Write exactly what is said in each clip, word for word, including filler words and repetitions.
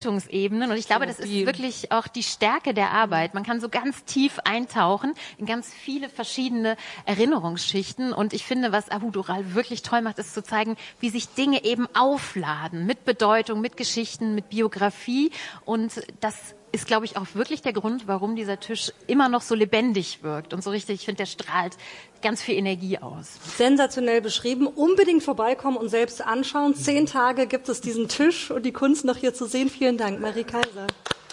Ebenen. Und ich glaube, das ist wirklich auch die Stärke der Arbeit. Man kann so ganz tief eintauchen in ganz viele verschiedene Erinnerungsschichten. Und ich finde, was Abu Dural wirklich toll macht, ist zu zeigen, wie sich Dinge eben aufladen mit Bedeutung, mit Geschichten, mit Biografie. Und das ist, glaube ich, auch wirklich der Grund, warum dieser Tisch immer noch so lebendig wirkt und so richtig, ich finde, der strahlt ganz viel Energie aus. Sensationell beschrieben. Unbedingt vorbeikommen und selbst anschauen. Zehn Tage gibt es diesen Tisch und die Kunst noch hier zu sehen. Vielen Dank, Marie Kaiser.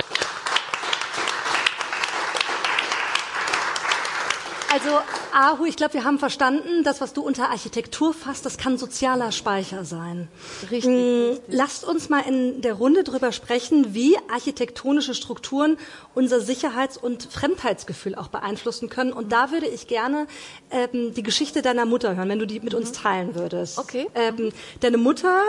Also, Ahu, ich glaube, wir haben verstanden, das, was du unter Architektur fasst, das kann sozialer Speicher sein. Richtig, richtig. Lasst uns mal in der Runde drüber sprechen, wie architektonische Strukturen unser Sicherheits- und Fremdheitsgefühl auch beeinflussen können. Und da würde ich gerne ähm, die Geschichte deiner Mutter hören, wenn du die mit uns teilen würdest. Okay. Ähm, deine Mutter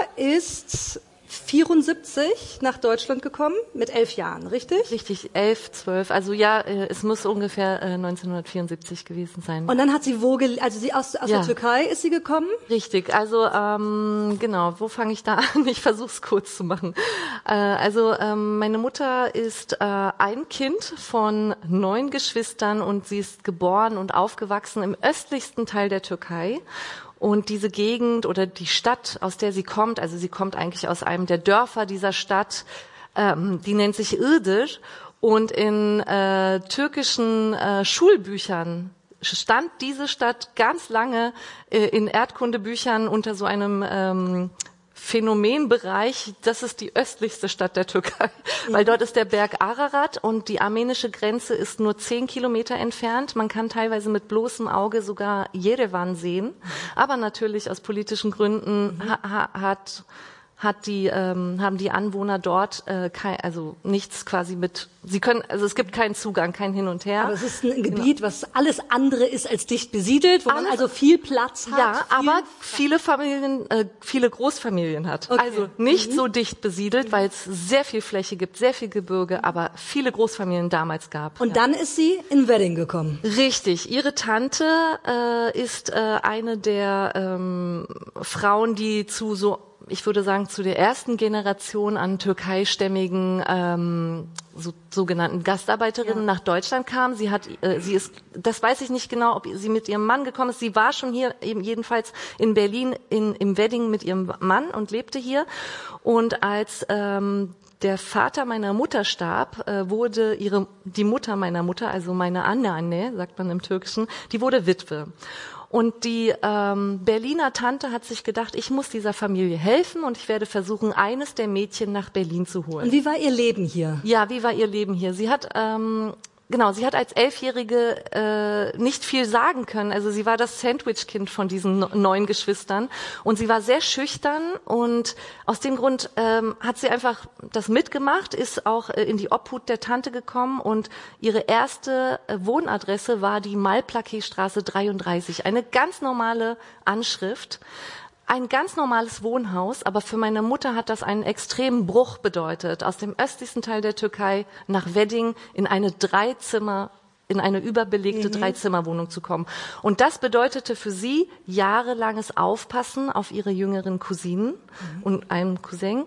ist vierundsiebzig nach Deutschland gekommen, mit elf Jahren, richtig? Richtig, elf, zwölf. Also ja, es muss ungefähr äh, neunzehnhundertvierundsiebzig gewesen sein. Und dann hat sie wo, gel- also sie aus, aus Ja. der Türkei ist sie gekommen? Richtig, also ähm, genau, wo fange ich da an? Ich versuche es kurz zu machen. Äh, also ähm, meine Mutter ist äh, ein Kind von neun Geschwistern und sie ist geboren und aufgewachsen im östlichsten Teil der Türkei. Und diese Gegend oder die Stadt, aus der sie kommt, also sie kommt eigentlich aus einem der Dörfer dieser Stadt, ähm, die nennt sich Iğdır. Und in äh, türkischen äh, Schulbüchern stand diese Stadt ganz lange äh, in Erdkundebüchern unter so einem ähm, Phänomenbereich, das ist die östlichste Stadt der Türkei, weil dort ist der Berg Ararat und die armenische Grenze ist nur zehn Kilometer entfernt. Man kann teilweise mit bloßem Auge sogar Jerewan sehen, aber natürlich aus politischen Gründen ha- ha- hat hat die ähm, haben die Anwohner dort äh, kein, also nichts quasi mit, sie können, also es gibt keinen Zugang, kein Hin und Her. Aber es ist ein Gebiet, genau, was alles andere ist als dicht besiedelt, wo alles, man also viel Platz hat. Ja, viel aber viele Familien, äh, viele Großfamilien hat. Okay. Also nicht mhm. so dicht besiedelt, weil es sehr viel Fläche gibt, sehr viel Gebirge, aber viele Großfamilien damals gab. Und ja. dann ist sie in Wedding gekommen. Richtig. Ihre Tante äh, ist äh, eine der ähm, Frauen, die zu so, ich würde sagen, zu der ersten Generation an türkeistämmigen ähm, so, sogenannten Gastarbeiterinnen ja. nach Deutschland kam. Sie hat, äh, sie ist, das weiß ich nicht genau, ob sie mit ihrem Mann gekommen ist. Sie war schon hier, eben jedenfalls in Berlin, in, im Wedding mit ihrem Mann und lebte hier. Und als ähm, der Vater meiner Mutter starb, äh, wurde ihre, die Mutter meiner Mutter, also meine Anneanne, sagt man im Türkischen, die wurde Witwe. Und die ähm, Berliner Tante hat sich gedacht, ich muss dieser Familie helfen und ich werde versuchen, eines der Mädchen nach Berlin zu holen. Und wie war ihr Leben hier? Ja, wie war ihr Leben hier? Sie hat ähm, genau, sie hat als Elfjährige äh, nicht viel sagen können. Also sie war das Sandwich-Kind von diesen neun Geschwistern und sie war sehr schüchtern und aus dem Grund ähm, hat sie einfach das mitgemacht, ist auch äh, in die Obhut der Tante gekommen und ihre erste äh, Wohnadresse war die Malplaquetstraße dreiunddreißig, eine ganz normale Anschrift. Ein ganz normales Wohnhaus, aber für meine Mutter hat das einen extremen Bruch bedeutet, aus dem östlichsten Teil der Türkei nach Wedding in eine Dreizimmer, in eine überbelegte mhm. Dreizimmerwohnung zu kommen. Und das bedeutete für sie jahrelanges Aufpassen auf ihre jüngeren Cousinen mhm. und einen Cousin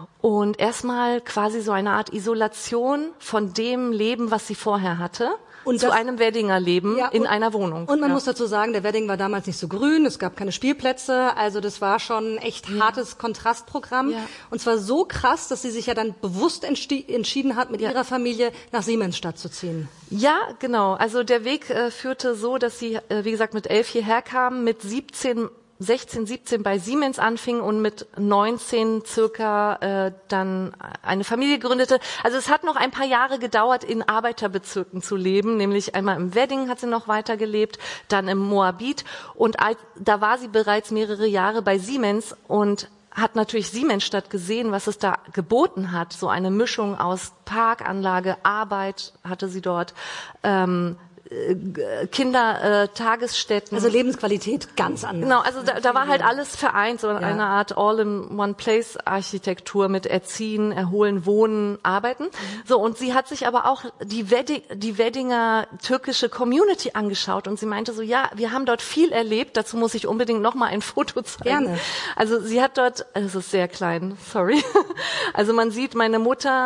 und erstmal quasi so eine Art Isolation von dem Leben, was sie vorher hatte. Und zu das, einem Weddinger Leben ja, in und, einer Wohnung. Und man ja. muss dazu sagen, der Wedding war damals nicht so grün, es gab keine Spielplätze, also das war schon ein echt ja. hartes Kontrastprogramm. Ja. Und zwar so krass, dass sie sich ja dann bewusst entschieden hat, mit ja. ihrer Familie nach Siemensstadt zu ziehen. Ja, genau. Also der Weg äh, führte so, dass sie, äh, wie gesagt, mit elf hierher kam, mit siebzehn sechzehn, siebzehn bei Siemens anfing und mit neunzehn circa äh, dann eine Familie gründete. Also es hat noch ein paar Jahre gedauert, in Arbeiterbezirken zu leben, nämlich einmal im Wedding hat sie noch weiter gelebt, dann im Moabit und als, da war sie bereits mehrere Jahre bei Siemens und hat natürlich Siemensstadt gesehen, was es da geboten hat, so eine Mischung aus Parkanlage, Arbeit hatte sie dort, ähm, Kinder, äh, Tagesstätten. Also Lebensqualität ganz anders. Genau, also da, da war halt alles vereint, so ja. eine Art All-in-One-Place-Architektur mit Erziehen, Erholen, Wohnen, Arbeiten. Mhm. So, und sie hat sich aber auch die, Wedding, die Weddinger türkische Community angeschaut und sie meinte so, ja, wir haben dort viel erlebt, dazu muss ich unbedingt noch mal ein Foto zeigen. Gerne. Also sie hat dort, es ist sehr klein, sorry, also man sieht meine Mutter